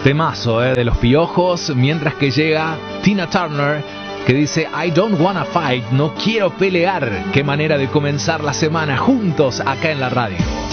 Temazo, de Los Piojos, mientras que llega Tina Turner, que dice I don't wanna fight, no quiero pelear. Qué manera de comenzar la semana juntos acá en la radio.